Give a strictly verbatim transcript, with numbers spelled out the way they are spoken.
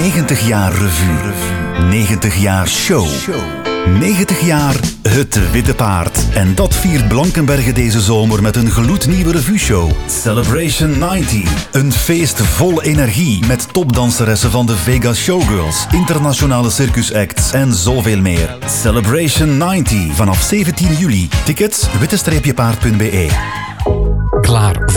negentig jaar revue. negentig jaar show. negentig jaar Het Witte Paard. En dat viert Blankenberge deze zomer met een gloednieuwe revue-show. Celebration negentig. Een feest vol energie met topdanseressen van de Vegas Showgirls, internationale circusacts en zoveel meer. Celebration negentig vanaf zeventien juli. Tickets witte-paard punt be. Klaar